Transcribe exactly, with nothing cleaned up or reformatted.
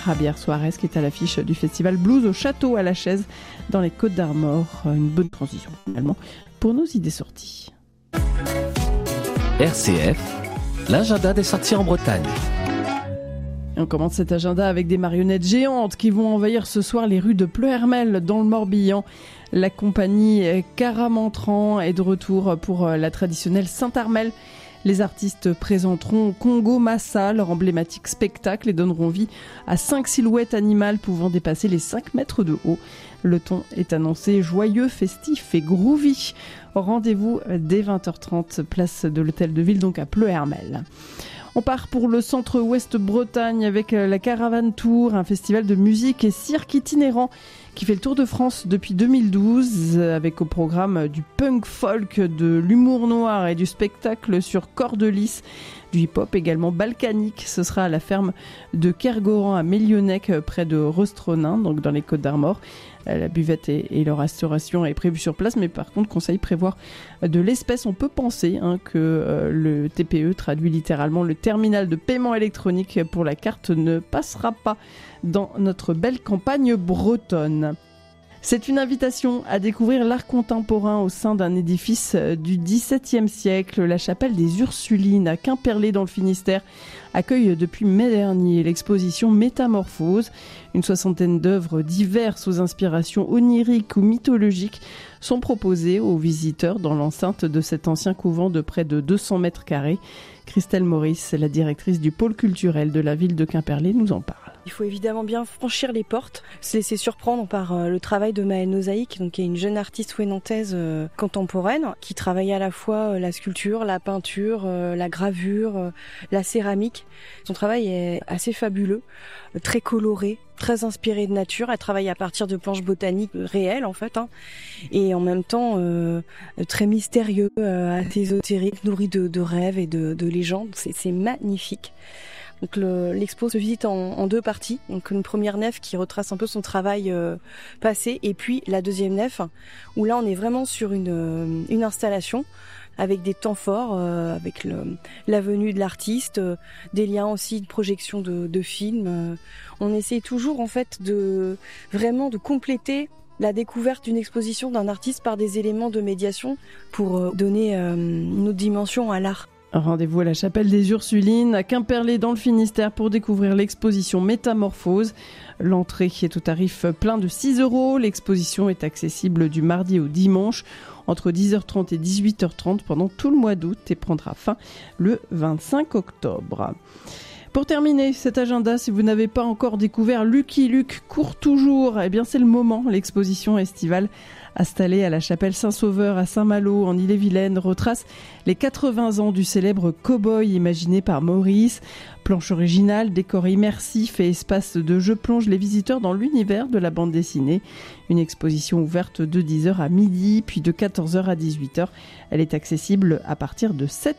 Javier Suarez qui est à l'affiche du festival Blues au Château à la Chaise dans les Côtes d'Armor. Une bonne transition finalement pour nos idées sorties. R C F, l'agenda des sorties en Bretagne. Et on commence cet agenda avec des marionnettes géantes qui vont envahir ce soir les rues de Pleuhermel dans le Morbihan. La compagnie Caramantran est de retour pour la traditionnelle Saint-Armel. Les artistes présenteront Congo Massa, leur emblématique spectacle, et donneront vie à cinq silhouettes animales pouvant dépasser les cinq mètres de haut. Le ton est annoncé joyeux, festif et groovy. Rendez-vous dès vingt heures trente, place de l'Hôtel de Ville, donc à Pleuhermel. On part pour le centre-ouest Bretagne avec la Caravane Tour, un festival de musique et cirque itinérant qui fait le tour de France depuis deux mille douze, avec au programme du punk folk, de l'humour noir et du spectacle sur corde lisse, du hip-hop également balkanique. Ce sera à la ferme de Kergoran à Mélionnec, près de Rostronin, donc dans les Côtes d'Armor. La buvette et, et leur restauration est prévue sur place, mais par contre, conseil prévoir de l'espèce. On peut penser hein, que euh, le T P E traduit littéralement le terminal de paiement électronique pour la carte ne passera pas dans notre belle campagne bretonne. C'est une invitation à découvrir l'art contemporain au sein d'un édifice du dix-septième siècle. La chapelle des Ursulines à Quimperlé dans le Finistère accueille depuis mai dernier l'exposition Métamorphose. Une soixantaine d'œuvres diverses aux inspirations oniriques ou mythologiques sont proposées aux visiteurs dans l'enceinte de cet ancien couvent de près de deux cents mètres carrés. Christelle Maurice, la directrice du pôle culturel de la ville de Quimperlé, nous en parle. Il faut évidemment bien franchir les portes, se laisser surprendre par euh, le travail de Maëlle Nozaïque, donc qui est une jeune artiste ouénantaise euh, contemporaine, qui travaille à la fois euh, la sculpture, la peinture, euh, la gravure, euh, la céramique. Son travail est assez fabuleux, euh, très coloré, très inspiré de nature. Elle travaille à partir de planches botaniques réelles en fait, hein, et en même temps euh, très mystérieux, euh, assez ésotérique, nourri de, de rêves et de, de légendes. C'est, c'est magnifique. Donc le, l'expo se visite en, en deux parties. Donc une première nef qui retrace un peu son travail euh, passé, et puis la deuxième nef où là on est vraiment sur une, euh, une installation avec des temps forts, euh, avec le, la venue de l'artiste, euh, des liens aussi de projection de, de films. Euh, on essaie toujours en fait de vraiment de compléter la découverte d'une exposition d'un artiste par des éléments de médiation pour euh, donner euh, une autre dimension à l'art. Rendez-vous à la chapelle des Ursulines à Quimperlé dans le Finistère pour découvrir l'exposition Métamorphose. L'entrée est au tarif plein de six euros. L'exposition est accessible du mardi au dimanche entre dix heures trente et dix-huit heures trente pendant tout le mois d'août et prendra fin le vingt-cinq octobre. Pour terminer cet agenda, si vous n'avez pas encore découvert Lucky Luke court toujours, eh bien c'est le moment. L'exposition estivale installée à la chapelle Saint-Sauveur à Saint-Malo en Ille-et-Vilaine retrace les quatre-vingts ans du célèbre cow-boy imaginé par Maurice. Planche originale, décor immersif et espace de jeu plongent les visiteurs dans l'univers de la bande dessinée. Une exposition ouverte de dix heures à midi, puis de quatorze heures à dix-huit heures. Elle est accessible à partir de sept